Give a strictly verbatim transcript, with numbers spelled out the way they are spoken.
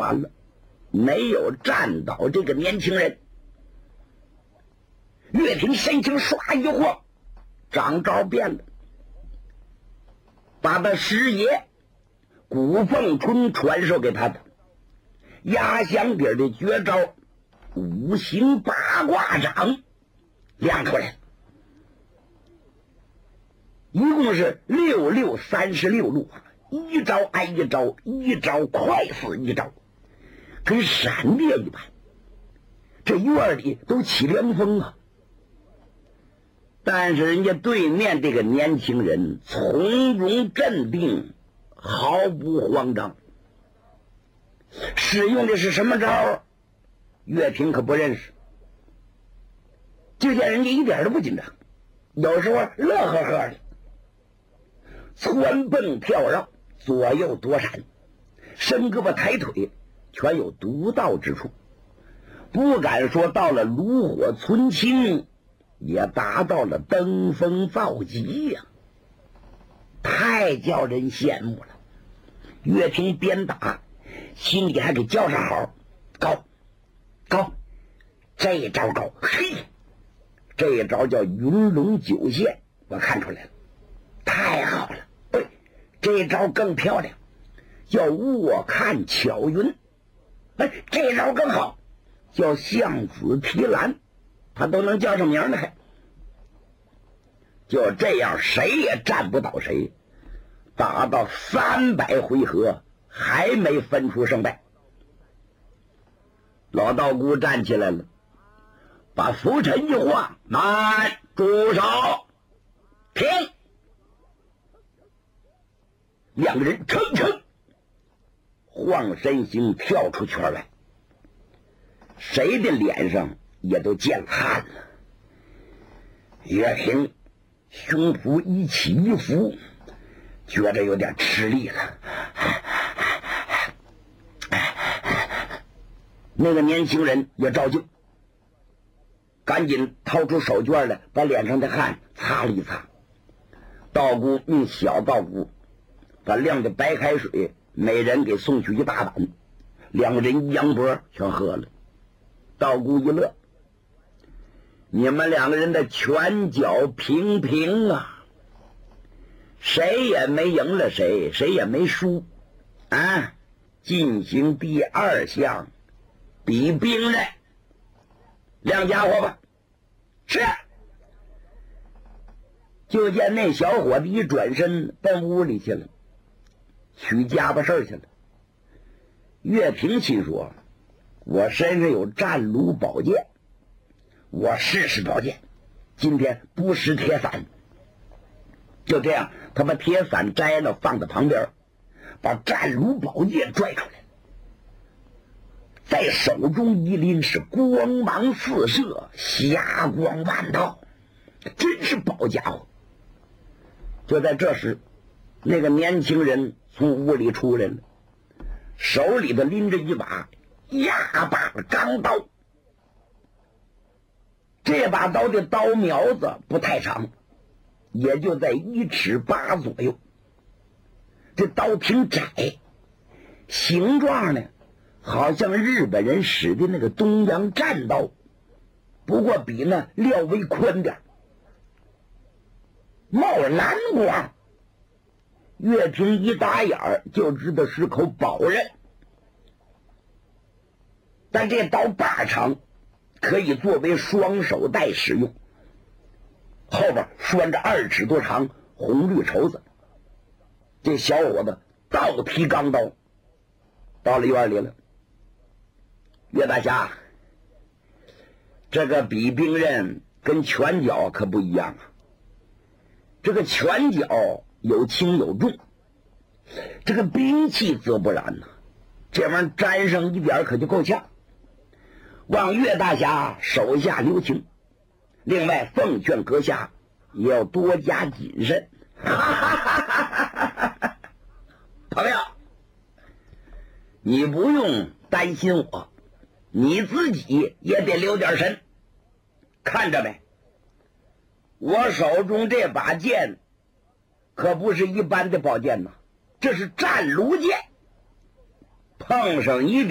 完了，没有战倒这个年轻人。岳挺神情唰一晃，张昭变了，把他师爷古凤春传授给他的压箱底的绝招五行八卦掌亮出来了，一共是六六三十六路，一招挨一招，一招快似一招，跟闪电一般。这院里都起凉风啊！但是人家对面这个年轻人从容镇定，毫不慌张。使用的是什么招？岳平可不认识。就见人家一点都不紧张，有时候乐呵呵的，蹿蹦跳绕，左右躲闪，伸胳膊抬腿，全有独到之处。不敢说到了炉火纯青，也达到了登峰造极呀、啊，太叫人羡慕了。岳平边打，心里还给叫上好，高高，这一招高，嘿，这一招叫云龙九线，我看出来了，太好了。对，这一招更漂亮，叫卧看巧云。哎，这一招更好，叫象子提篮，他都能叫上名了。还就这样，谁也战不倒谁。打到三百回合，还没分出胜败。老道姑站起来了，把拂尘一晃，慢，住手，停！两个人蹭蹭晃身形跳出圈来，谁的脸上也都见了汗了。岳平胸脯一起一伏，觉着有点吃力了。那个年轻人也照旧，赶紧掏出手绢来，把脸上的汗擦了一擦。道姑命小道姑把晾的白开水每人给送去一大碗，两个人一扬脖全喝了。道姑一乐，你们两个人的拳脚平平啊，谁也没赢了谁，谁也没输啊。进行第二项，比兵刃，亮家伙吧。是。就见那小伙子一转身奔屋里去了，取家伙事去了。岳平心说，我身上有战炉宝剑，我试试宝剑，今天不识铁伞。就这样，他把铁伞摘了放在旁边，把战炉宝剑拽出来，在手中一拎，是光芒四射，霞光万道，真是宝家伙。就在这时，那个年轻人从屋里出来了，手里头拎着一把压把钢刀。这把刀的刀苗子不太长，也就在一尺八左右。这刀挺窄，形状呢好像日本人使的那个东洋战刀，不过比那料微宽点，冒蓝光。岳平一打眼儿就知道是口宝刃，但这刀把长，可以作为双手带使用，后边拴着二尺多长红绿绸子。这小伙子倒提钢刀到了院里了。岳大侠，这个比兵刃跟拳脚可不一样啊。这个拳脚有轻有重，这个兵器则不然呐、啊，这玩意儿沾上一点可就够呛。望岳大侠手下留情，另外奉劝阁下也要多加谨慎。朋友，你不用担心我，你自己也得留点神。看着没，我手中这把剑可不是一般的宝剑呐，这是战炉剑，碰上一